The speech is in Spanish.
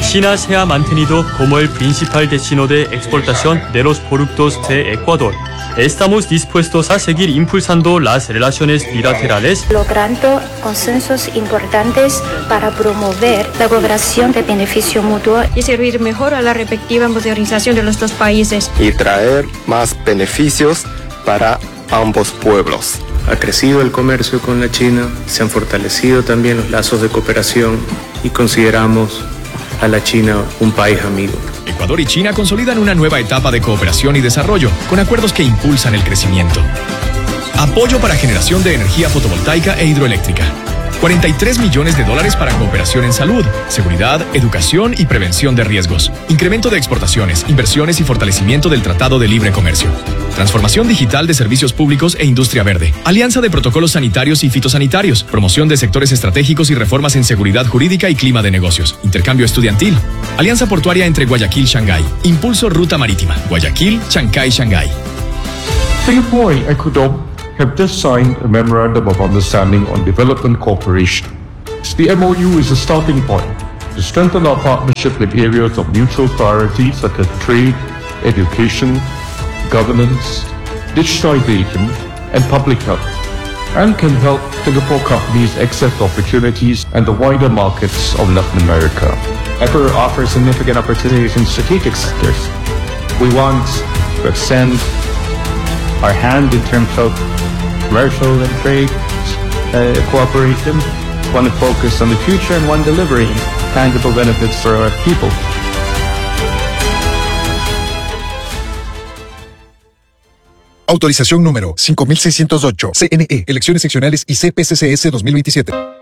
China se ha mantenido como el principal destino de exportación de los productos de Ecuador. Estamos dispuestos a seguir impulsando las relaciones bilaterales, logrando consensos importantes para promover la cooperación de beneficio mutuo y servir mejor a la respectiva modernización de los dos países y traer más beneficios para ambos pueblos. Ha crecido el comercio con la China, se han fortalecido también los lazos de cooperación y consideramos a la China un país amigo. Ecuador y China consolidan una nueva etapa de cooperación y desarrollo, con acuerdos que impulsan el crecimiento. Apoyo para generación de energía fotovoltaica e hidroeléctrica. $43 millones para cooperación en salud, seguridad, educación y prevención de riesgos. Incremento de exportaciones, inversiones y fortalecimiento del Tratado de Libre Comercio. Transformación digital de servicios públicos e industria verde. Alianza de protocolos sanitarios y fitosanitarios. Promoción de sectores estratégicos y reformas en seguridad jurídica y clima de negocios. Intercambio estudiantil. Alianza portuaria entre Guayaquil y Shanghái. Impulso ruta marítima. Guayaquil, Chancay, Shanghái. Singapore and Ecuador have just signed a Memorandum of Understanding on Development Cooperation. The MOU is a starting point to strengthen our partnership in areas of mutual priority such as trade, education, governance, digitization, and public health, and can help Singapore companies access opportunities and the wider markets of Latin America. Ecuador offers significant opportunities in strategic sectors. We want to extend our hand in terms of commercial and trade cooperation, one to focus on the future and one delivering tangible benefits for our people. Autorización número 5608, CNE, Elecciones Seccionales y CPCCS 2027.